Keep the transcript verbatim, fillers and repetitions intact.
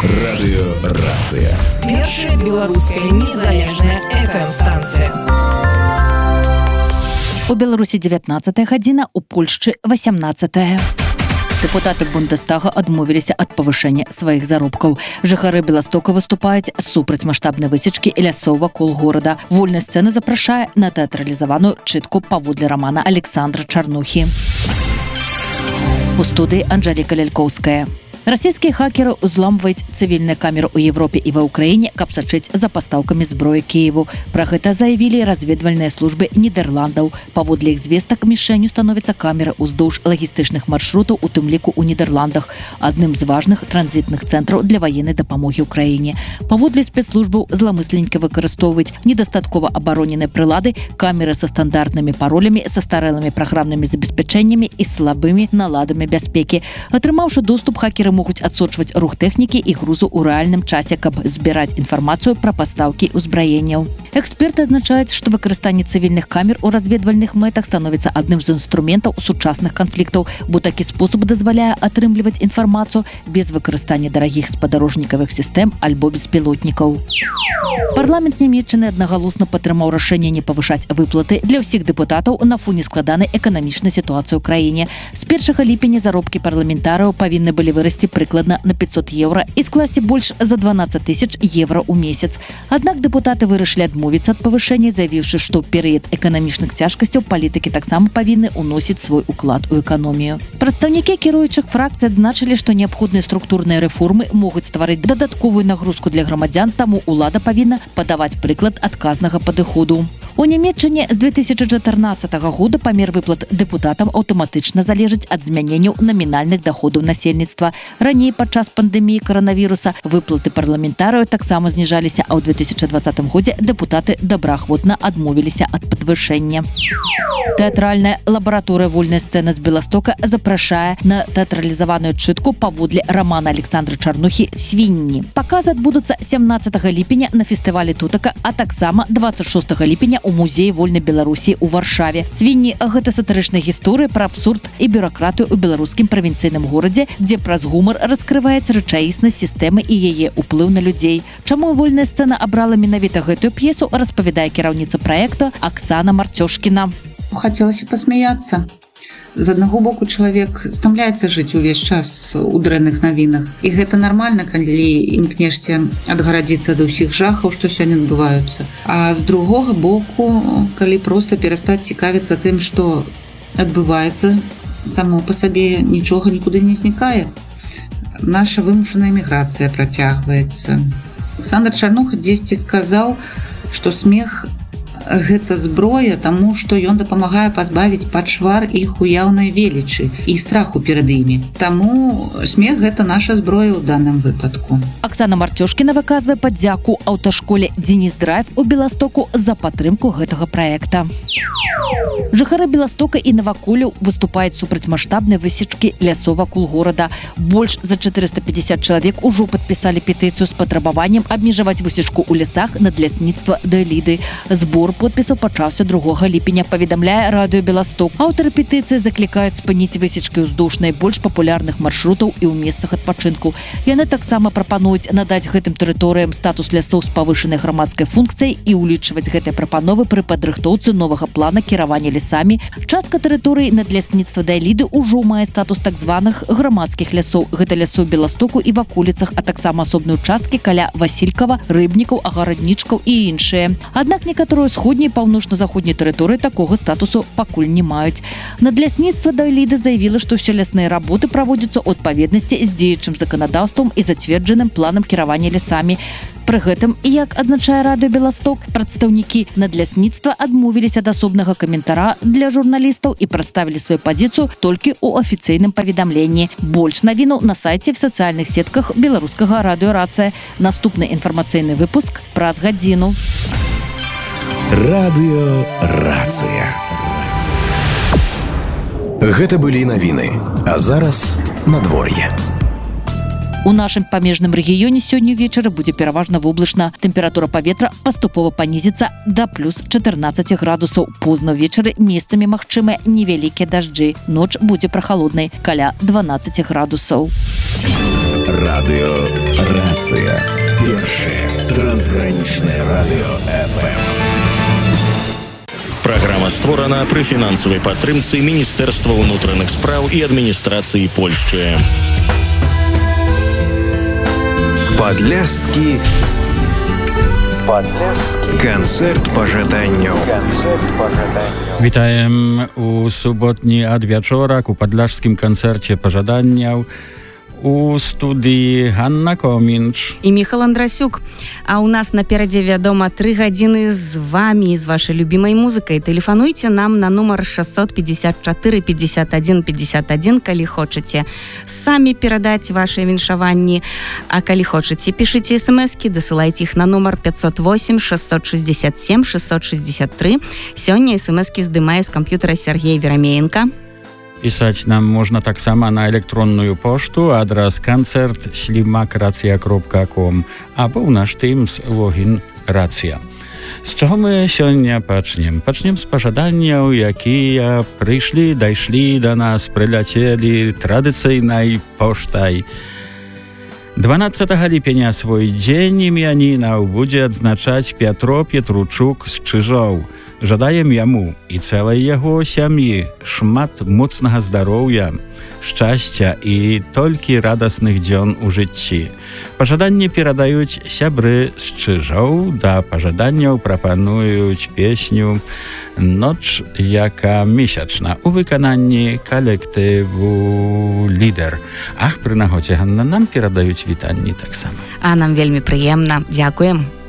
Радыёрацыя. Першая беларуская незалежная эф эм-станцыя. У Беларусі дзевятнаццатая гадзіна, у Польшчы васямнаццатая. Дэпутаты Бундестага адмовіліся ад павышэння сваіх заробкаў. Жыхары Беластока выступаюць супраць маштабнай высечкі лясоў вакол горада. Вольная сцэна запрашае на тэатралізаваную чытку паводле рамана Александра Чарнухі. У студыі Анжэліка Лялькоўская. Расійскія хакеры ўзламваюць цывільныя камеры ў Европе і ва Ўкраіне, каб сачыць за пастаўкамі зброі Кіеву. Пра гэта заявілі разведвальныя службы Нідерландаў. Паводле іх звестак мішэнню становяцца камеры ўздоўж лагістычных маршрутаў, у тым ліку ў Нідерландах, адным з важных транзітных цэнтраў для ваеннай дапамогі ўкраіне. Паводле спецслужбаў зламысленнікі выкарыстоўваюць недастаткова абароненыя прылады, камеры са стандартнымі паролямі, са старэлымі праграмнымі забеспячэннямі і слабымі наладамі бяспекі. Атрымаўшы доступ, хакеры могуць адсочваць рух тэхнікі і грузу ў рэальным часе, каб збіраць інфармацыю пра пастаўкі ўзбраенняў. Эксперты адзначаюць, што выкарыстанне цывільных камер у разведвальных мэтах становіцца адным з інструментаў сучасных канфліктаў, бо такі спосаб дазваляе атрымліваць інфармацыю без выкарыстання дарагіх спадарожнікавых сістэм альбо беспілотнікаў. Парламент Нямецчыны аднагалосна падтрымаў рашэнне не павышаць выплаты для ўсіх дэпутатаў на фоне складанай эканамічнай сітуацыі ў краіне. З першага ліпеня заробкі парламентарыяў павінны былі вырасці прыкладна на пятьсот еўра і скласці больш за дванаццаць тысяч еўра ў месяц. Аднак дэпутаты вырашылі адмовіцца ад павышэння, заявіўшы, што ў перыяд эканамічных цяжкасцяў палітыкі таксама павінны ўносіць свой уклад у эканомію. Прадстаўнікі кіруючых фракцый адзначылі, што неабходныя структурныя рэформы могуць стварыць дадатковую нагрузку для грамадзян, таму ўлада павінна падаваць прыклад адказнага падыходу. У Нямецчыне з две тысячы чатырнаццатага года памер выплат дэпутатам аўтаматычна залежыць ад змяненняў намінальных даходаў насельніцтва. Раней падчас пандэміі каранавіруса выплаты парламентарыяў таксама зніжаліся, а ў две тысячы дваццатым годзе дэпутаты добраахвотна адмовіліся ад падвышэння. Тэатральная лабараторыя «Вольная сцэна» з Беластока запрашае на тэатралізаваную чытку паводле рамана Александра Чарнухі «Свінні». Паказы адбудуцца сямнаццатага ліпеня на фестывалі «Тутака», а таксама дваццаць шостага ліпеня у музеі вольнай Беларусі ў Варшаве. «Свінні» – гэта сатырычная гісторыя пра абсурд і бюракратыю ў беларускім правінцыйным горадзе, дзе праз гумар раскрываецца рэчаіснасць сістэмы і яе ўплыў на людзей. Чаму «Вольная сцэна» абрала менавіта гэтую п'есу, распавядае кіраўніца праекта Аксана Марцёшкіна. Хацелася пасмяяцца. З аднаго боку, чалавек стамляецца жыць увесь час у дрэнных навінах. І гэта нармальна, калі імкнешся адгарадзіцца ад усіх жахаў, што сёння адбываюцца. А з другога боку, калі проста перастаць цікавіцца тым, што адбываецца, само па сабе нічога нікуды не знікае. Наша вымушаная міграцыя працягваецца. Александр Чарнуха дзесьці сказаў, што смех гэта зброя, таму што ён дапамагае пазбавіць пачвар іх уяўнай велічы і страху перад імі. Таму смех гэта наша зброя ў данным выпадку. Аксана Марцёшкіна выказвае падзяку аўташколе «Дзеніс Драйв» у Беластоку за падтрымку гэтага праекта. Жыхары Беластока і наваколляў выступаюць супраць маштабнай высечкі лясоў вакол горада. Больш за чатырыста пятьдесят чалавек ужо падпісалі петыцыю з патрабаваннем абмежаваць высечку ў лясах над лясніцтва Дэліды. Збор подпісаў пачаўся другога ліпеня, паведамляе радыё Беласток. Аўтары петыцыі заклікаюць спыніць высечкі ўздоўж найбольш папулярных маршрутаў і ў месцах адпачынку. Яны таксама прапануюць надаць гэтым тэрыторыям статус лясоў з павышанай грамадскай функцыяй і ўлічваць гэтыя прапановы пры падрыхтоўцы новага плана кіравання лесамі. Частка тэрыторыі над лясніцтва Дэліды ўжо мае статус так званых грамадскіх лясоў. Гэта лясоў Беластоку і ваколіцах, а таксама асобныя участкі каля Васількава, Рыбнікаў, Агараднічкаў і іншыя. Аднак некаторыя сходнія і паўночна-заходнія тэрыторыі такога статусу пакуль не маюць. Надлясніцтва Дэліды заявіла, што ўсе лясныя работы праводзяцца ў адпаведнасці з дзеючым заканадаўствам і зацверджаным планам кіравання лесамі. Пры гэтым, як адзначае радыё Беласток, прадстаўнікі надлясніцтва адмовіліся ад асобнага каментара для журналістаў і прадставілі сваю пазіцыю толькі ў афіцыйным паведамленні. Больш навінаў на сайце в сацыяльных сетках беларускага радыёрацыя. Наступны інфармацыйны выпуск праз гадзіну. Радыёрацыя. Гэта былі навіны, а зараз надвор'е. У нашым памежным рэгіёне сёння ўвечары будзе пераважна воблачна. Тэмпература паветра паступова панізіцца да плюс чатырнаццаць градусаў. Позна ўвечары месцамі магчымыя невялікія дажджы. Ноч будзе прахалоднай, каля дванаццаць градусаў. Радыё Рацыя. Першае трансгранічнае радыё эф эм. Праграма створана пры фінансавай падтрымцы Міністэрства ўнутраных спраў і адміністрацыі Польшчы. Падляшскі Падляшскі канцэрт пажаданняў. Канцэрт пажаданняў. Вітаем у суботні адвячорак у падляшскім канцэрце пажаданняў. У студыі Ганна Комінч і Міхал Андрасюк. А у нас наперадзе, вядома, тры гадзіны з вамі, з вашай любімай музыкай. Тэлефануйце нам на нумар шестьсот пятьдесят четыре пятьдесят один пятьдесят один, калі хочаце самі перадаць вашыя віншаванні. А калі хочаце, пішыце смс-кі, дасылайце іх на нумар пятьсот восемь шестьсот шестьдесят семь шестьсот шестьдесят три. Сёння смс-кі здымае з камп'ютара Сергей Верамеенко. Пісаць нам можна таксама на электронную пошту, адрас канцэрт слімак рацыя кропка ком або ў наш Teams логін рацыя. З чаго мы сёння пачнем? Пачнем з пажаданняў, якія прыйшлі, дайшлі да нас, прыляцелі традыцыйнай поштай. дванаццатага ліпеня свой дзень імянінаў будзе адзначаць Пятро Петручук з Чыжоў. Жадаем яму і цэлай яго сям'і шмат моцнага здароўя, шчасця і толькі радасных дзён у жыцці. Пажаданні перадаюць сябры з Чыжоў, да пажаданняў прапануюць песню «Ноч, яка месячна» у выкананні калектыву «Лідер». Ах, пры нагодзе, Ганна, нам перадаюць вітанні таксама. А нам вельмі прыемна. Дзякуем.